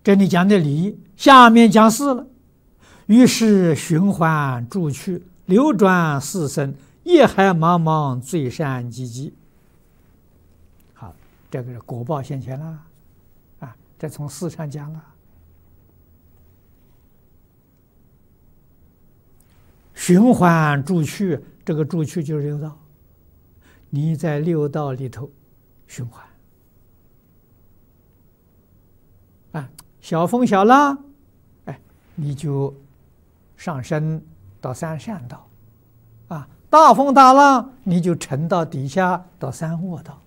这里讲的理，下面讲事了。于是循环诸趣，流转四生，业海茫茫，罪善积积。好，这个是果报现前了啊！这从事上讲了。循环诸趣，这个诸趣就是六道。你在六道里头循环啊，小风小浪，哎，你就上升到三善道啊；大风大浪，你就沉到底下到三恶道。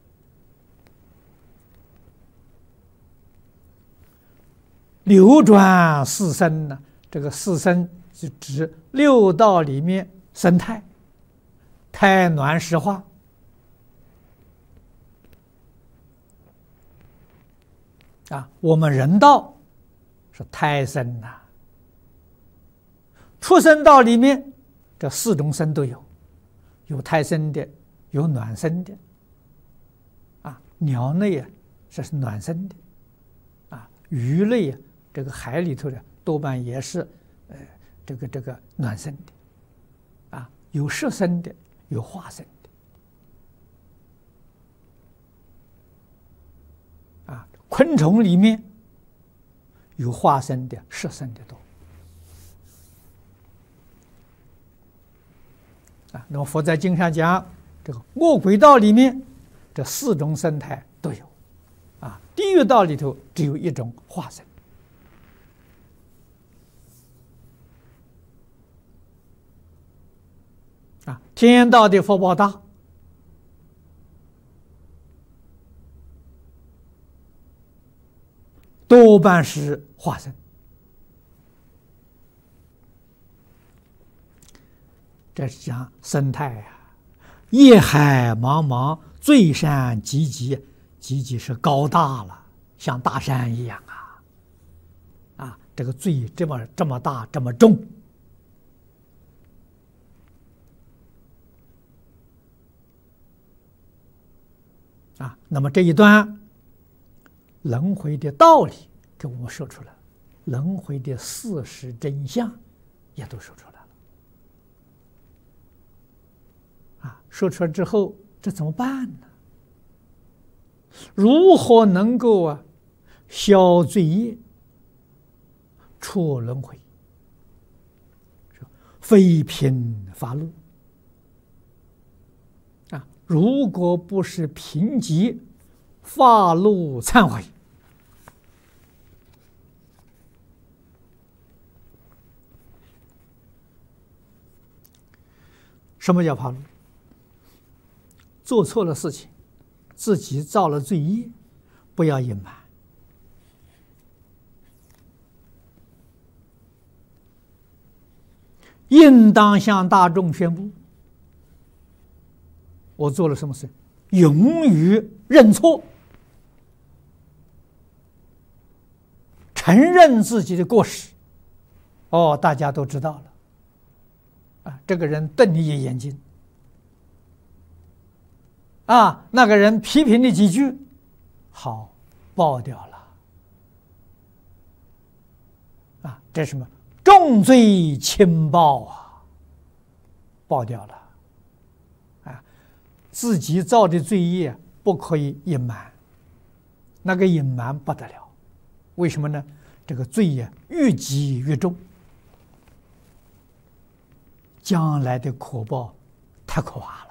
流转四生呢，这个四生就指六道里面生态，胎卵石化啊。我们人道是胎生呐，畜生道里面这四种生都有，有胎生的，有卵生的啊。鸟类啊，这是卵生的啊。鱼类啊，这个海里头的多半也是这个卵生的啊，有湿生的，有化生的啊。昆虫里面有化生的、湿生的多啊。那么佛在经上讲，这个恶鬼道里面这四种生态都有啊。地狱道里头只有一种化生。啊，天道的福报大，多半是化生。这是讲生态呀，业海茫茫，罪善积积，积积是高大了，像大山一样啊！啊，这个罪这么大，这么重。啊，那么这一段轮回的道理给我们说出来了，轮回的事实真相也都说出来了。啊，说出来之后，这怎么办呢？如何能够消罪业、除轮回？非凭发露。如果不是凭借发露忏悔，什么叫发露？做错了事情，自己造了罪业，不要隐瞒，应当向大众宣布。我做了什么事？勇于认错，承认自己的过失。哦，大家都知道了。啊，这个人瞪你一眼睛，啊，那个人批评你几句，好，爆掉了。啊，这是什么？重罪轻报啊，爆掉了。自己造的罪业不可以隐瞒，那个隐瞒不得了。为什么呢？这个罪业越积越重，将来的果报太可怕了。